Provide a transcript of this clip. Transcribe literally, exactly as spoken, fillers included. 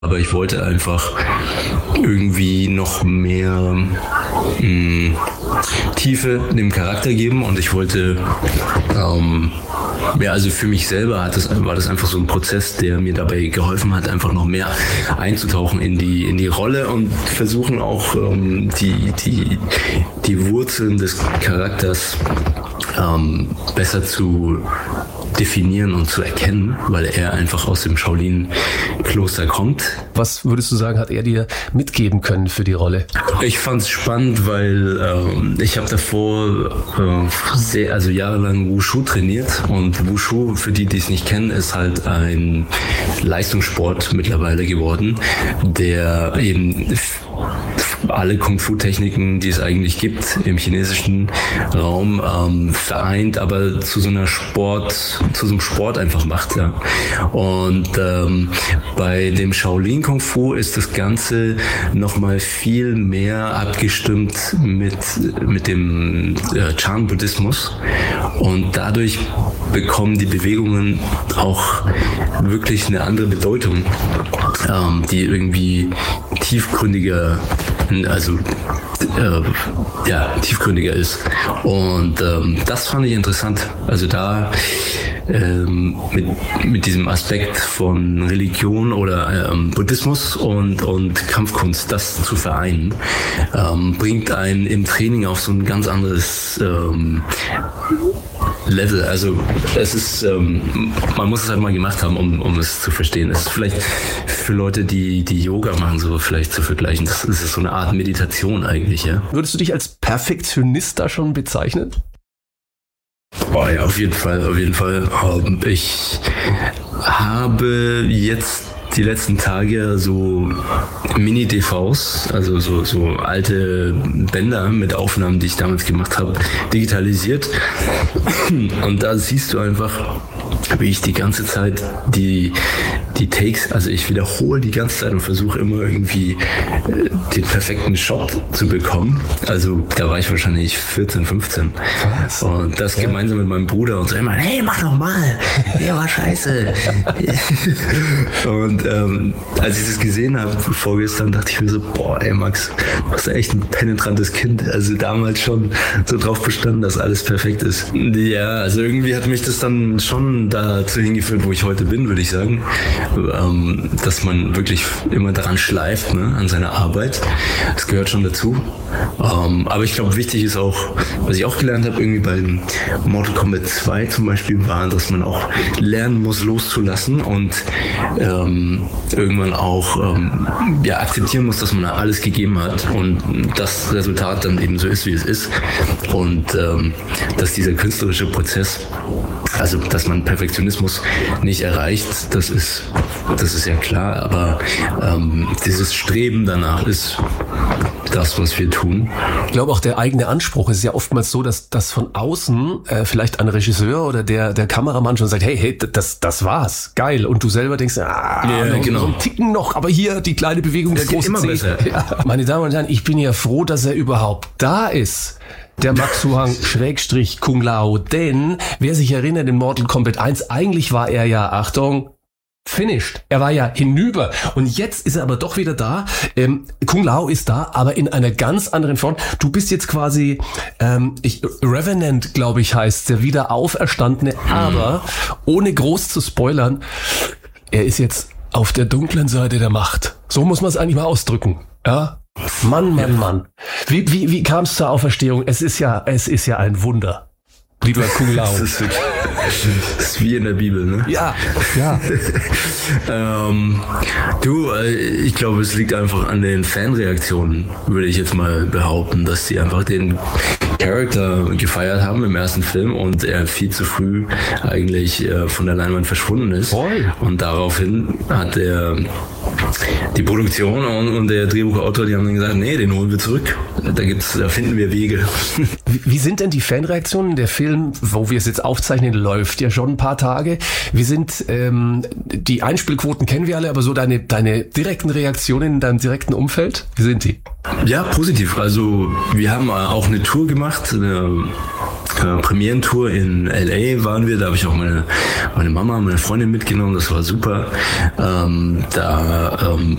Aber ich wollte einfach irgendwie noch mehr mh, Tiefe dem Charakter geben und ich wollte, ähm, ja, also für mich selber hat das, war das einfach so ein Prozess, der mir dabei geholfen hat, einfach noch mehr einzutauchen in die, in die Rolle und versuchen auch ähm, die, die, die Wurzeln des Charakters ähm, besser zu definieren und zu erkennen, weil er einfach aus dem Shaolin-Kloster kommt. Was würdest du sagen, hat er dir mitgeben können für die Rolle? Ich fand es spannend, weil ähm, ich habe davor äh, sehr, also jahrelang Wushu trainiert und Wushu, für die, die es nicht kennen, ist halt ein Leistungssport mittlerweile geworden, der eben alle Kung-Fu-Techniken, die es eigentlich gibt im chinesischen Raum, ähm, vereint, aber zu so einer Sport, zu so einem Sport einfach macht, ja. Und ähm, bei dem Shaolin Kung-Fu ist das Ganze nochmal viel mehr abgestimmt mit, mit dem äh, Chan-Buddhismus und dadurch bekommen die Bewegungen auch wirklich eine andere Bedeutung, ähm, die irgendwie tiefgründiger, also äh, ja, tiefgründiger ist. Und ähm, das fand ich interessant. Also da ähm, mit, mit diesem Aspekt von Religion oder ähm, Buddhismus und, und Kampfkunst, das zu vereinen, ähm, bringt einen im Training auf so ein ganz anderes ähm, Level. Also es ist, ähm, man muss es halt mal gemacht haben, um, um es zu verstehen. Es ist vielleicht für Leute, die, die Yoga machen, so vielleicht zu vergleichen. Das ist so eine Art Meditation eigentlich, ja. Würdest du dich als Perfektionist da schon bezeichnen? Oh ja, auf jeden Fall, auf jeden Fall. Ich habe jetzt die letzten Tage so Mini-D Vs, also so, so alte Bänder mit Aufnahmen, die ich damals gemacht habe, digitalisiert. Und da siehst du einfach, wie ich die ganze Zeit die, die Takes, also ich wiederhole die ganze Zeit und versuche immer irgendwie den perfekten Shot zu bekommen. Also da war ich wahrscheinlich vierzehn, fünfzehn. Was? Und das ja. gemeinsam mit meinem Bruder und so immer, hey, mach doch mal, der war scheiße. Und ähm, als ich das gesehen habe vorgestern, dachte ich mir so, boah, ey Max, du bist echt ein penetrantes Kind. Also damals schon so drauf bestanden, dass alles perfekt ist. Ja, also irgendwie hat mich das dann schon dazu hingeführt, wo ich heute bin, würde ich sagen. Ähm, dass man wirklich immer daran schleift, ne, an seiner Arbeit. Das gehört schon dazu. Ähm, aber ich glaube, wichtig ist auch, was ich auch gelernt habe, irgendwie bei Mortal Kombat zwei zum Beispiel, war, dass man auch lernen muss, loszulassen und ähm, irgendwann auch ähm, ja, akzeptieren muss, dass man alles gegeben hat und das Resultat dann eben so ist, wie es ist. Und ähm, dass dieser künstlerische Prozess, also dass man Perfektionismus nicht erreicht, das ist, das ist ja klar, aber ähm, dieses Streben danach ist das, was wir tun. Ich glaube auch, der eigene Anspruch ist ja oftmals so, dass, dass von außen äh, vielleicht ein Regisseur oder der, der Kameramann schon sagt, hey, hey, das, das war's, geil. Und du selber denkst, ah, ja, noch, genau. so ein Ticken noch, aber hier die kleine Bewegung das der großen immer besser. Ja. Meine Damen und Herren, ich bin ja froh, dass er überhaupt da ist. Der Maxu Hang Schrägstrich Kung Lao, denn wer sich erinnert, in Mortal Kombat eins, eigentlich war er ja, Achtung, finished. Er war ja hinüber. Und jetzt ist er aber doch wieder da. Ähm, Kung Lao ist da, aber in einer ganz anderen Form. Du bist jetzt quasi, ähm, ich, Revenant, glaube ich, heißt der wieder Auferstandene, mhm. aber ohne groß zu spoilern, er ist jetzt auf der dunklen Seite der Macht. So muss man es eigentlich mal ausdrücken. Ja? Mann, Mann, Mann. Wie, wie, wie kam es zur Auferstehung? Es ist ja, es ist ja ein Wunder. Lieber Kung Lao. Das ist, wirklich, das ist wie in der Bibel, ne? Ja, ja. ähm, du, ich glaube, es liegt einfach an den Fanreaktionen, würde ich jetzt mal behaupten, dass sie einfach den Charakter gefeiert haben im ersten Film und er viel zu früh eigentlich äh, von der Leinwand verschwunden ist. Voll. Und daraufhin hat der die Produktion und, und der Drehbuchautor, die haben dann gesagt, nee, den holen wir zurück. Da gibt's, da finden wir Wege. Wie, wie sind denn die Fanreaktionen? Der Film, wo wir es jetzt aufzeichnen, läuft ja schon ein paar Tage. Wie sind ähm, die Einspielquoten, kennen wir alle, aber so deine, deine direkten Reaktionen in deinem direkten Umfeld, wie sind die? Ja, positiv. Also wir haben auch eine Tour gemacht, eine äh, Premierentour in L A waren wir, da habe ich auch meine, meine Mama, meine Freundin mitgenommen, das war super. Ähm, da ähm,